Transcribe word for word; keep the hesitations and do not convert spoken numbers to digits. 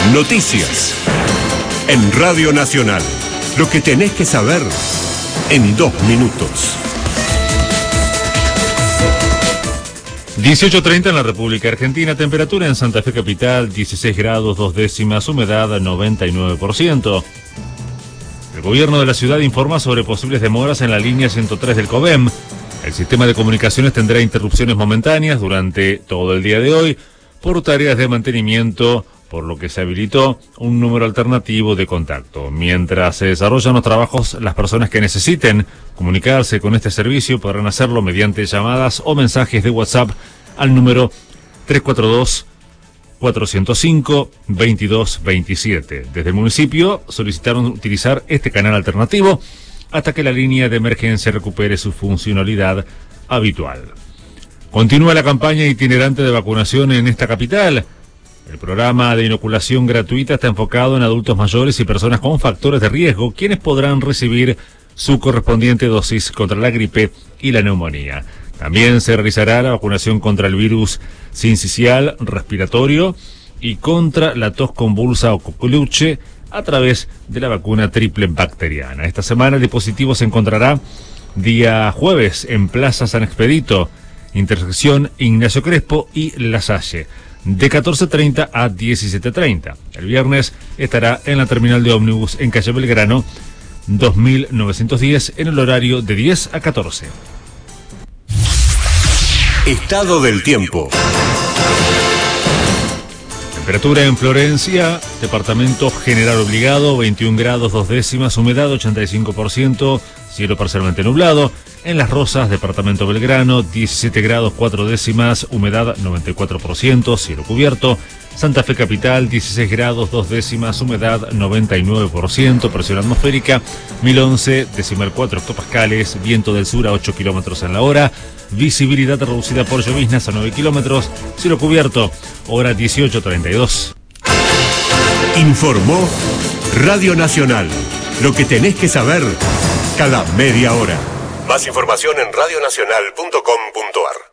Noticias. En Radio Nacional. Lo que tenés que saber en dos minutos. dieciocho treinta en la República Argentina. Temperatura en Santa Fe Capital, dieciséis grados, dos décimas. Humedad, noventa y nueve por ciento. El gobierno de la ciudad informa sobre posibles demoras en la línea ciento tres del COVEM. El sistema de comunicaciones tendrá interrupciones momentáneas durante todo el día de hoy por tareas de mantenimiento, por lo que se habilitó un número alternativo de contacto. Mientras se desarrollan los trabajos, las personas que necesiten comunicarse con este servicio podrán hacerlo mediante llamadas o mensajes de WhatsApp al número tres cuatro dos, cuatro cero cinco, dos dos dos siete. Desde el municipio solicitaron utilizar este canal alternativo hasta que la línea de emergencia recupere su funcionalidad habitual. Continúa la campaña itinerante de vacunación en esta capital. El programa de inoculación gratuita está enfocado en adultos mayores y personas con factores de riesgo, quienes podrán recibir su correspondiente dosis contra la gripe y la neumonía. También se realizará la vacunación contra el virus sincicial respiratorio y contra la tos convulsa o coqueluche a través de la vacuna triple bacteriana. Esta semana el dispositivo se encontrará día jueves en Plaza San Expedito, intersección Ignacio Crespo y La Salle, de catorce treinta a diecisiete treinta. El viernes estará en la terminal de ómnibus en calle Belgrano, dos mil novecientos diez, en el horario de diez a catorce. Estado del tiempo. Temperatura en Florencia, departamento general obligado, veintiún grados, dos décimas, humedad ochenta y cinco por ciento, cielo parcialmente nublado. En Las Rosas, departamento Belgrano, diecisiete grados, cuatro décimas, humedad noventa y cuatro por ciento, cielo cubierto. Santa Fe Capital, dieciséis grados, dos décimas, humedad noventa y nueve por ciento, presión atmosférica mil once, decimal cuatro hectopascales, viento del sur a ocho kilómetros en la hora, visibilidad reducida por lloviznas a nueve kilómetros, cielo cubierto, hora dieciocho treinta y dos. Informó Radio Nacional. Lo que tenés que saber cada media hora. Más información en radio nacional punto com punto ar.